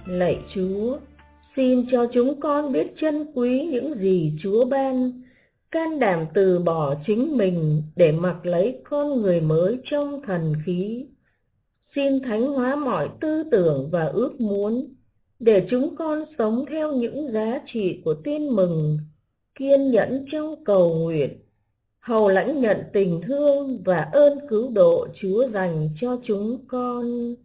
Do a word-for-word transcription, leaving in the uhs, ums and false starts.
Lạy Chúa, xin cho chúng con biết trân quý những gì Chúa ban, can đảm từ bỏ chính mình để mặc lấy con người mới trong thần khí. Xin thánh hóa mọi tư tưởng và ước muốn, để chúng con sống theo những giá trị của tin mừng, kiên nhẫn trong cầu nguyện, hầu lãnh nhận tình thương và ơn cứu độ Chúa dành cho chúng con.